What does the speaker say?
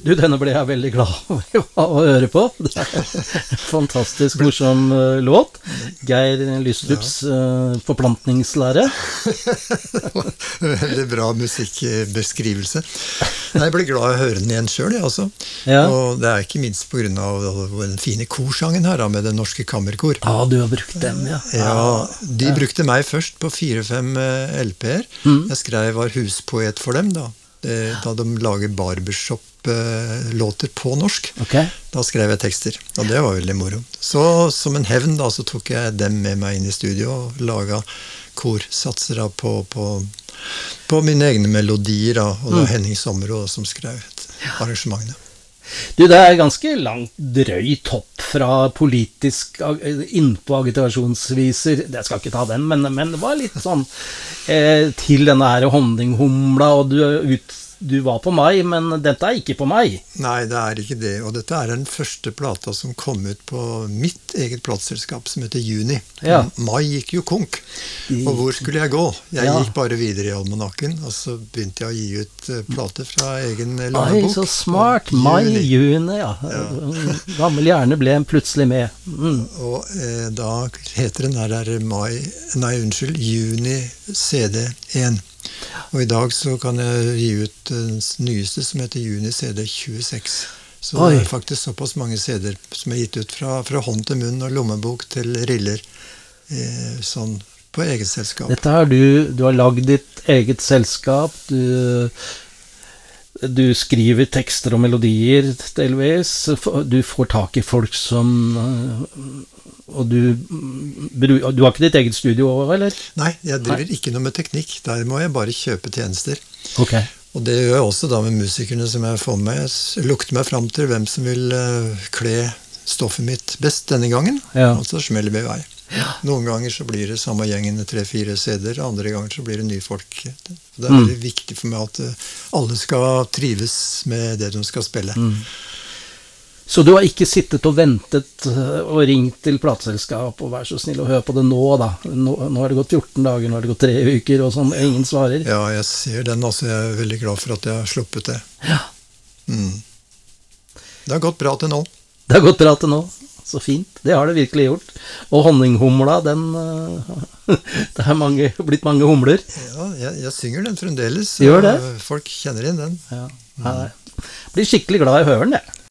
Du, denne ble jeg veldig glad av å høre på. Det er en fantastisk morsom låt. Geir Lystrups forplantningslære. Veldig bra musikkbeskrivelse. Jeg ble glad av å høre den igjen selv, jeg også. Ja. Og det er ikke minst på grunn av den fine korsangen her, med Den Norske Kammerkor. Ja, du har brukt dem, ja. Ja, de brukte meg først på 4-5 LP-er. Jeg skrev var huspoet for dem da de lager barbershop-låter på norsk. Okay. Da skrev jeg tekster, og det var veldig moro. Så som en hevn da, så tok jeg dem med meg inn i studio og laget korsatser da, på mine egne melodier da, og det var Henning Sommerå som skrev arrangementene. Du, det er ganske langt drøyt hopp fra politisk innpå agitasjonsviser, jeg skal ikke ta den, men det var litt sånn til denne her honninghumla, og du var på meg, men dette er ikke på meg. Nei, det er ikke det, og dette er den første plata som kom ut på mitt eget plateselskap, som heter Juni. Ja. Mai gikk jo konk, og hvor skulle jeg gå? Jeg gikk bare videre i almanakken, og så begynte jeg å gi ut plater fra egen lommebok. Oi, så smart, Mai, Juni, ja. Gammel hjerne ble plutselig med. Og da heter den her Juni CD1. Og i dag så kan jeg gi ut den nyeste som heter Juni CD 26. Så det er faktisk såpass mange CD-er som er gitt ut fra hånd til munn og lommebok til riller sånn på eget selskap. Dette har du har lagd ditt eget selskap, du skriver tekster og melodier delvis, du får tak i folk som og du har ikke ditt eget studio også, eller? Nei, jeg driver ikke noe med teknikk. Der må jeg bare kjøpe tjenester. Ok. Og det gjør jeg også da med musikerne som jeg får med. Jeg lukter meg frem til hvem som vil kle stoffet mitt best denne gangen, og så smeller vi i vei. Noen ganger så blir det samme gjengen 3-4 CD-er, andre ganger så blir det nye folk. Det er veldig viktig for meg at alle skal trives med det de skal spille. Så du har ikke sittet og ventet og ringt til plateselskap og vær så snill og hør på det nå da. Nå har det gått 14 dager, nå har det gått 3 uker og sånn, ingen svarer. Ja, jeg ser den også, jeg er veldig glad for at jeg har sluppet det. Ja. Det har gått bra til nå. Det har gått bra til nå, så fint. Det har det virkelig gjort. Og honninghumla, det er blitt mange humler. Ja, jeg synger den fremdeles. Gjør det? Folk kjenner inn den. Ja, jeg blir skikkelig glad i å høre den, jeg.